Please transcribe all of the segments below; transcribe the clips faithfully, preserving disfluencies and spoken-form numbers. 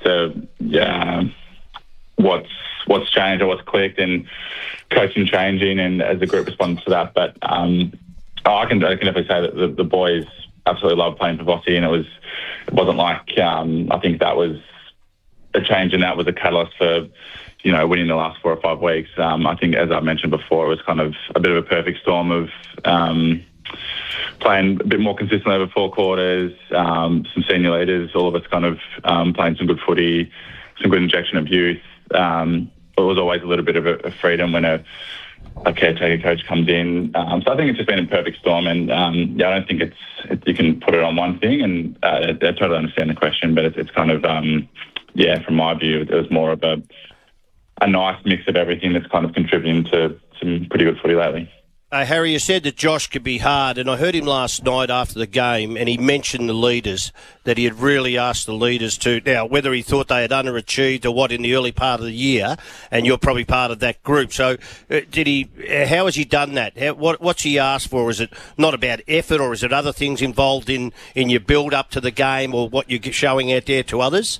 to yeah, what's what's changed or what's clicked, and coaching changing, and as the group responds to that. But um, oh, I can I can definitely say that the, the boys absolutely love playing for Vossi, and it was it wasn't like um, I think that was a change, and that was a catalyst for you know winning the last four or five weeks. Um, I think, as I mentioned before, it was kind of a bit of a perfect storm of um, playing a bit more consistently over four quarters, um, some senior leaders, all of us kind of um, playing some good footy, some good injection of youth. Um, it was always a little bit of a, a freedom when a, a caretaker coach comes in. Um, so I think it's just been a perfect storm, and um, yeah, I don't think it's it, you can put it on one thing. And uh, I, I totally understand the question, but it's, it's kind of um, yeah, from my view, it was more of a a nice mix of everything that's kind of contributing to some pretty good footy lately. Uh, Harry, you said that Josh could be hard, and I heard him last night after the game, and he mentioned the leaders, that he had really asked the leaders to, now, whether he thought they had underachieved or what in the early part of the year, and you're probably part of that group. So uh, did he? Uh, how has he done that? How, what, what's he asked for? Is it not about effort, or is it other things involved in, in your build-up to the game, or what you're showing out there to others?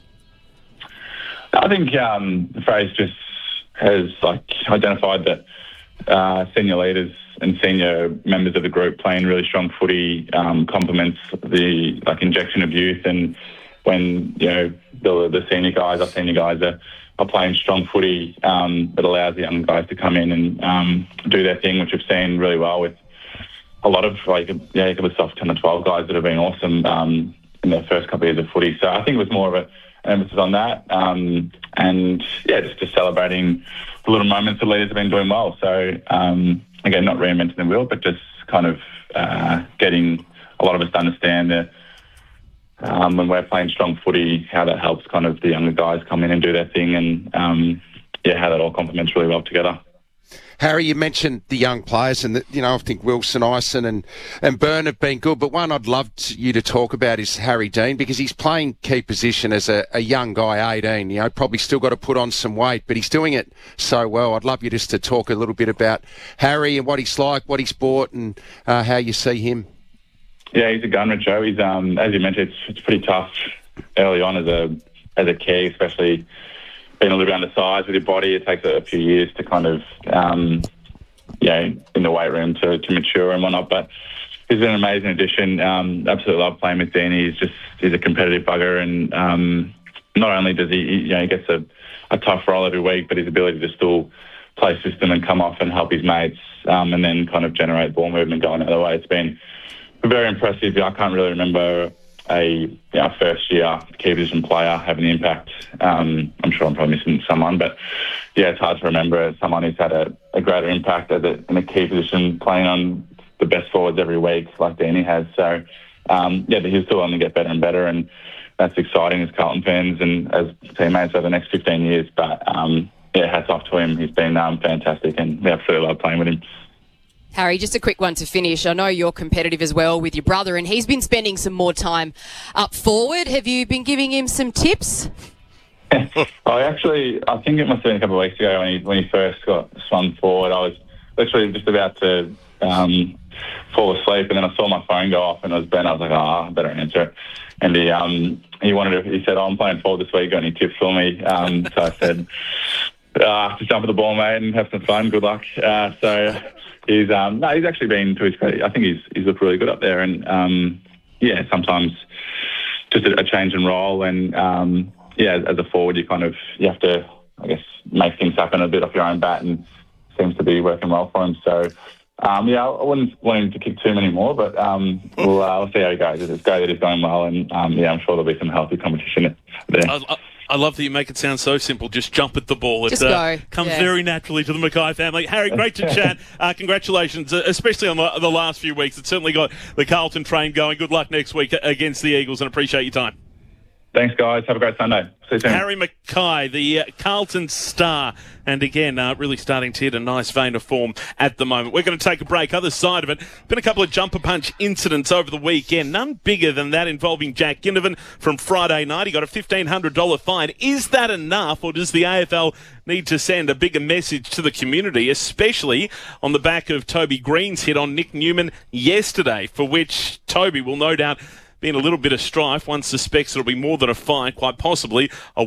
I think um, the phrase just has like identified that uh, senior leaders and senior members of the group playing really strong footy um, complements the like injection of youth, and when you know the, the senior guys, our senior guys are, are playing strong footy, um, it allows the young guys to come in and um, do their thing, which we've seen really well with a lot of like yeah, a couple of soft ten or twelve guys that have been awesome um, in their first couple of years of footy. So I think it was more of a emphasis on that, um, and yeah, just, just celebrating the little moments the leaders have been doing well. So um, again, not reinventing the wheel, but just kind of uh, getting a lot of us to understand that um, when we're playing strong footy, how that helps kind of the younger guys come in and do their thing, and um, yeah, how that all complements really well together. Harry, you mentioned the young players, and the, you know I think Wilson, Ison, and and Byrne have been good. But one I'd love to, you to talk about is Harry Dean, because he's playing key position as a, a young guy, eighteen. You know, probably still got to put on some weight, but he's doing it so well. I'd love you just to talk a little bit about Harry and what he's like, what he's bought, and uh, how you see him. Yeah, he's a gun, Joe. He's um, as you mentioned, it's, it's pretty tough early on as a as a key, especially being a little bit undersized with your body. It takes a, a few years to kind of, um, yeah, in the weight room to, to mature and whatnot. But he's been an amazing addition. Um, absolutely love playing with Dean. He's just, he's a competitive bugger. And um, not only does he, you know, he gets a, a tough role every week, but his ability to still play system and come off and help his mates um, and then kind of generate ball movement going the other way. It's been very impressive. I can't really remember a you know, first year key position player having an impact. Um, I'm sure I'm probably missing someone, but yeah, it's hard to remember someone who's had a, a greater impact as a, in a key position playing on the best forwards every week like Danny has. So um, yeah, he'll still only get better and better, and that's exciting as Carlton fans and as teammates over the next fifteen years. But um, yeah, hats off to him. He's been um, fantastic, and we absolutely love playing with him. Harry, just a quick one to finish. I know you're competitive as well with your brother, and he's been spending some more time up forward. Have you been giving him some tips? I actually, I think it must have been a couple of weeks ago when he when he first got swung forward. I was literally just about to um, fall asleep, and then I saw my phone go off, and it was Ben. I was like, oh, I better answer it. And he um, he wanted to, he said, oh, I'm playing forward this week. Got any tips for me? Um, so I said, uh, just jump at the ball, mate, and have some fun. Good luck. Uh, so. He's um no, he's actually been, to his credit, I think he's he's looked really good up there, and um yeah, sometimes just a, a change in role, and um yeah, as a forward you kind of you have to I guess make things happen a bit off your own bat, and seems to be working well for him. So um yeah, I wouldn't want him to kick too many more, but um we'll uh, we'll see how he goes. It's great that he's going well, and um yeah, I'm sure there'll be some healthy competition there. I, I- I love that you make it sound so simple. Just jump at the ball. It Just uh, go. comes Yeah. very naturally to the Mackay family. Harry, great to chat. Uh, congratulations, uh, especially on the, the last few weeks. It's certainly got the Carlton train going. Good luck next week against the Eagles, and appreciate your time. Thanks, guys. Have a great Sunday. See you soon. Harry Mackay, the uh, Carlton star, and again, uh, really starting to hit a nice vein of form at the moment. We're going to take a break. Other side of it, been a couple of jumper punch incidents over the weekend. None bigger than that involving Jack Ginnivan from Friday night. He got a fifteen hundred dollars fine. Is that enough, or does the A F L need to send a bigger message to the community, especially on the back of Toby Green's hit on Nick Newman yesterday, for which Toby will no doubt be in a little bit of strife. One suspects it'll be more than a fine, quite possibly a